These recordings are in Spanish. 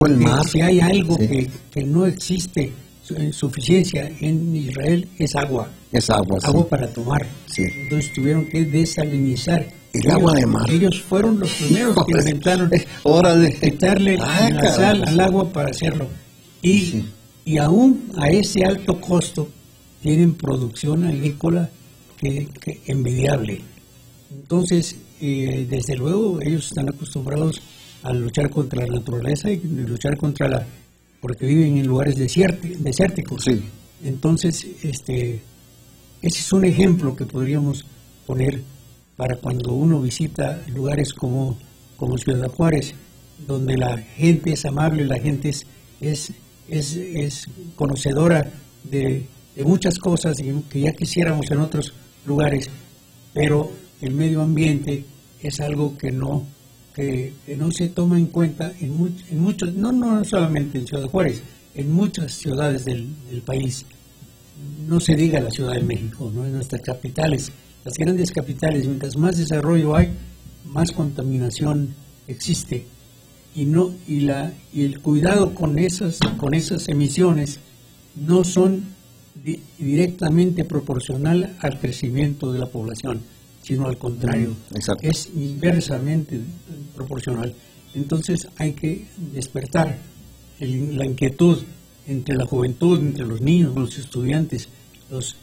el mar. Si hay algo que no existe en suficiencia en Israel, es agua. Es agua, agua para tomar. Sí. Entonces tuvieron que desalinizar. El agua de mar. Ellos fueron los primeros que inventaron quitarle la sal al agua para hacerlo. Y aún a ese alto costo tienen producción agrícola que envidiable. Entonces, desde luego, ellos están acostumbrados a luchar contra la naturaleza y luchar porque viven en lugares desérticos. Sí. Entonces, ese es un ejemplo que podríamos poner para cuando uno visita lugares como Ciudad Juárez, donde la gente es amable, la gente es conocedora de muchas cosas que ya quisiéramos en otros lugares, pero el medio ambiente es algo que no se toma en cuenta en muchos, no solamente en Ciudad Juárez, en muchas ciudades del país. No se diga la Ciudad de México, ¿no? En nuestras capitales, las grandes capitales, mientras más desarrollo hay, más contaminación existe. Y el cuidado con esas emisiones no son directamente proporcional al crecimiento de la población, sino al contrario, es inversamente proporcional. Entonces hay que despertar la inquietud entre la juventud, entre los niños, los estudiantes, los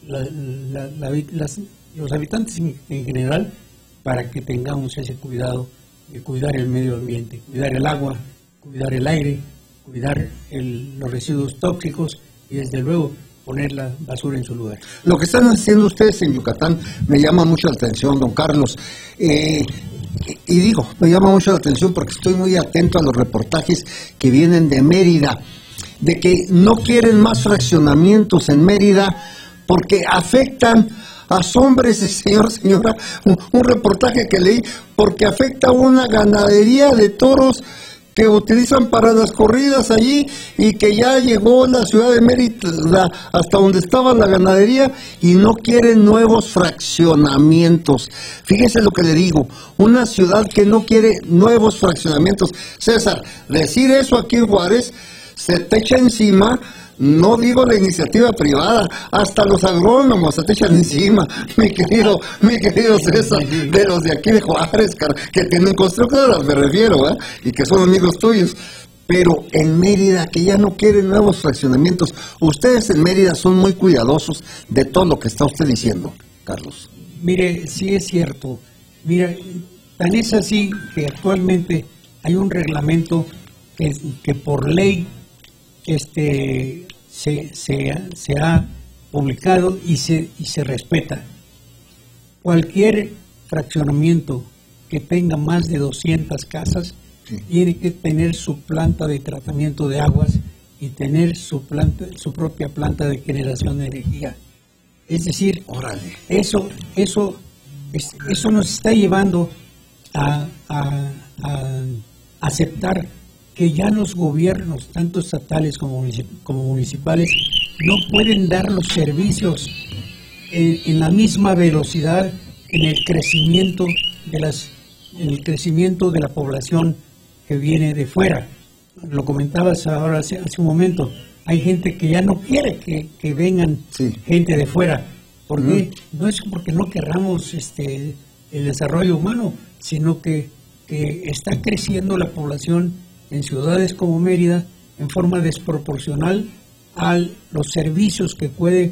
habitantes en general, para que tengamos ese cuidado de cuidar el medio ambiente, cuidar el agua, cuidar el aire, cuidar los residuos tóxicos y desde luego poner la basura en su lugar. Lo que están haciendo ustedes en Yucatán me llama mucho la atención, don Carlos. Me llama mucho la atención porque estoy muy atento a los reportajes que vienen de Mérida, de que no quieren más fraccionamientos en Mérida porque afectan. Asómbrese, señora, un reportaje que leí, porque afecta a una ganadería de toros que utilizan para las corridas allí y que ya llegó la ciudad de Mérida hasta donde estaba la ganadería y no quieren nuevos fraccionamientos. Fíjese lo que le digo, una ciudad que no quiere nuevos fraccionamientos. César, decir eso aquí en Juárez se te echa encima. No digo la iniciativa privada, hasta los agrónomos se te echan encima, mi querido César, de los de aquí de Juárez, que tienen constructoras, me refiero, y que son amigos tuyos. Pero en Mérida, que ya no quieren nuevos fraccionamientos, ustedes en Mérida son muy cuidadosos de todo lo que está usted diciendo, Carlos. Mire, sí es cierto. Mira, tan es así que actualmente hay un reglamento que por ley se ha publicado y se respeta. Cualquier fraccionamiento que tenga más de 200 casas tiene que tener su planta de tratamiento de aguas y tener su propia planta de generación de energía. Es decir, eso nos está llevando a aceptar que ya los gobiernos, tanto estatales como municipales, no pueden dar los servicios en la misma velocidad en el crecimiento de la población que viene de fuera. Lo comentabas ahora hace un momento. Hay gente que ya no quiere que vengan gente de fuera. ¿Por qué? No es porque no querramos el desarrollo humano, sino que está creciendo la población en ciudades como Mérida en forma desproporcional a los servicios que puede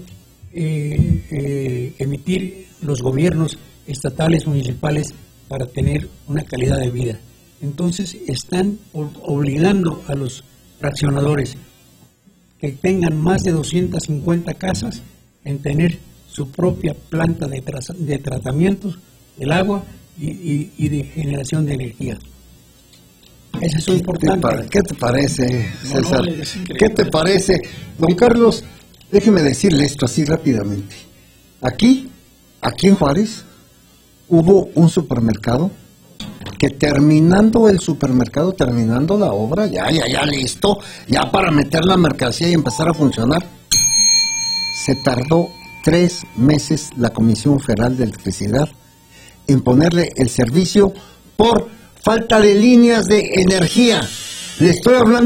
emitir los gobiernos estatales, municipales, para tener una calidad de vida. Entonces están obligando a los fraccionadores que tengan más de 250 casas en tener su propia planta de tratamientos del agua y de generación de energía. Eso es importante. ¿Qué te parece, César? ¿Qué te parece? Don Carlos, déjeme decirle esto así rápidamente. Aquí en Juárez, hubo un supermercado que terminando la obra, ya listo, ya para meter la mercancía y empezar a funcionar, se tardó 3 meses la Comisión Federal de Electricidad en ponerle el servicio por falta de líneas de energía. Le estoy hablando